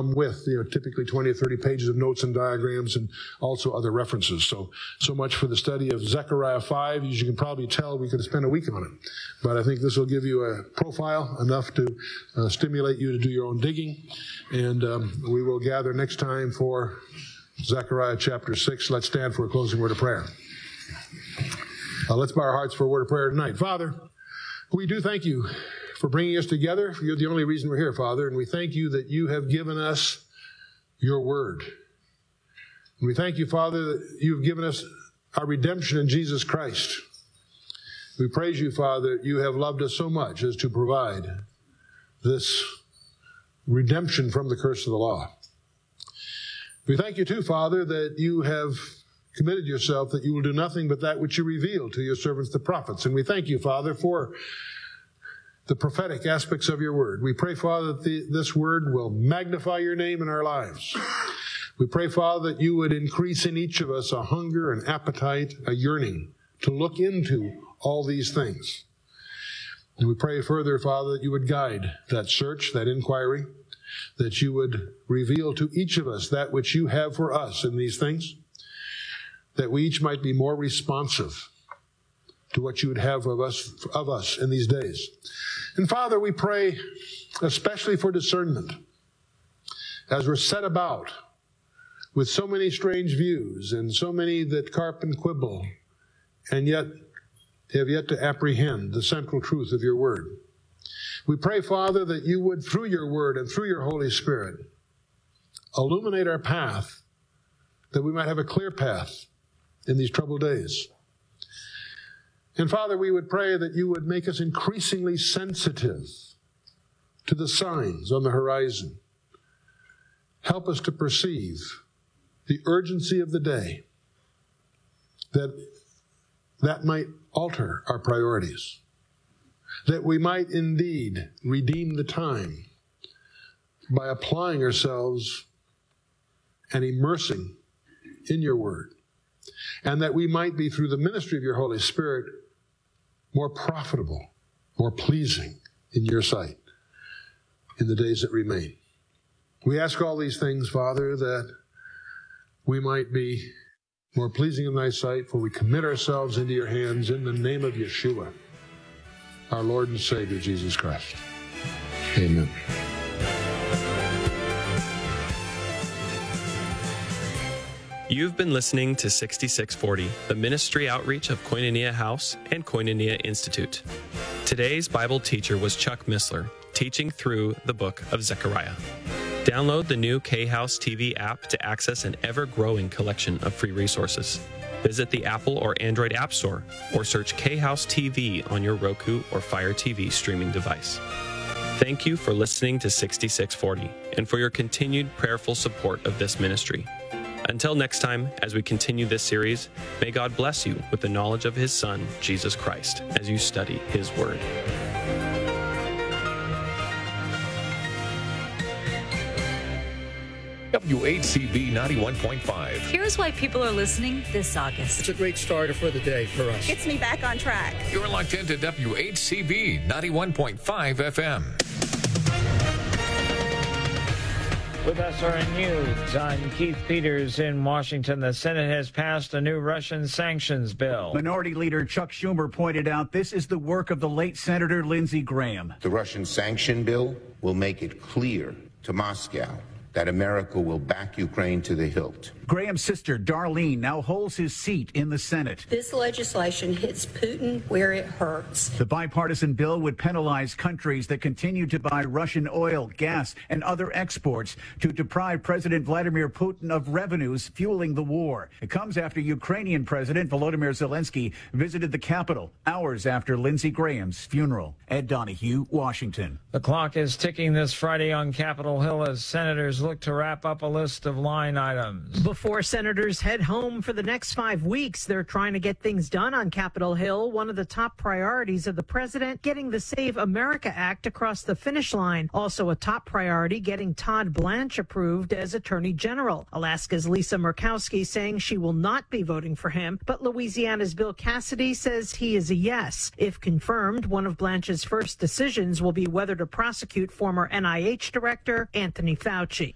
come with, typically 20 or 30 pages of notes and diagrams and also other references. So much for the study of Zechariah 5. As you can probably tell, we could have spent a week on it. But I think this will give you a profile enough to stimulate you to do your own digging. And we will gather next time for Zechariah chapter 6. Let's stand for a closing word of prayer. Let's bow our hearts for a word of prayer tonight. Father, we do thank you for bringing us together. You're the only reason we're here, Father, and we thank you that you have given us your word. And we thank you, Father, that you've given us our redemption in Jesus Christ. We praise you, Father, that you have loved us so much as to provide this redemption from the curse of the law. We thank you, too, Father, that you have committed yourself that you will do nothing but that which you reveal to your servants, the prophets. And we thank you, Father, for the prophetic aspects of your word. We pray, Father, that this word will magnify your name in our lives. We pray, Father, that you would increase in each of us a hunger, an appetite, a yearning to look into all these things. And we pray further, Father, that you would guide that search, that inquiry, that you would reveal to each of us that which you have for us in these things, that we each might be more responsive to what you would have of us in these days. And Father, we pray especially for discernment as we're set about with so many strange views and so many that carp and quibble and yet have yet to apprehend the central truth of your word. We pray, Father, that you would, through your word and through your Holy Spirit, illuminate our path, that we might have a clear path in these troubled days. And Father, we would pray that you would make us increasingly sensitive to the signs on the horizon. Help us to perceive the urgency of the day, that might alter our priorities, that we might indeed redeem the time by applying ourselves and immersing in your word, and that we might be, through the ministry of your Holy Spirit, more profitable, more pleasing in your sight in the days that remain. We ask all these things, Father, that we might be more pleasing in thy sight, for we commit ourselves into your hands in the name of Yeshua, our Lord and Savior, Jesus Christ. Amen. You've been listening to 6640, the ministry outreach of Koinonia House and Koinonia Institute. Today's Bible teacher was Chuck Missler, teaching through the book of Zechariah. Download the new K-House TV app to access an ever-growing collection of free resources. Visit the Apple or Android App Store or search K-House TV on your Roku or Fire TV streaming device. Thank you for listening to 6640 and for your continued prayerful support of this ministry. Until next time, as we continue this series, may God bless you with the knowledge of His Son, Jesus Christ, as you study His Word. WHCB 91.5. Here's why people are listening this August. It's a great starter for the day for us. Gets me back on track. You're locked into WHCB 91.5 FM. With SRN News, I'm Keith Peters in Washington. The Senate has passed a new Russian sanctions bill. Minority Leader Chuck Schumer pointed out this is the work of the late Senator Lindsey Graham. The Russian sanction bill will make it clear to Moscow that America will back Ukraine to the hilt. Graham's sister, Darlene, now holds his seat in the Senate. This legislation hits Putin where it hurts. The bipartisan bill would penalize countries that continue to buy Russian oil, gas, and other exports to deprive President Vladimir Putin of revenues fueling the war. It comes after Ukrainian President Volodymyr Zelensky visited the Capitol hours after Lindsey Graham's funeral. Ed Donahue, Washington. The clock is ticking this Friday on Capitol Hill as senators look to wrap up a list of line items. Before senators head home for the next 5 weeks, they're trying to get things done on Capitol Hill. One of the top priorities of the president, getting the Save America Act across the finish line. Also a top priority, getting Todd Blanche approved as Attorney General. Alaska's Lisa Murkowski saying she will not be voting for him, but Louisiana's Bill Cassidy says he is a yes. If confirmed, one of Blanche's first decisions will be whether to prosecute former NIH Director Anthony Fauci.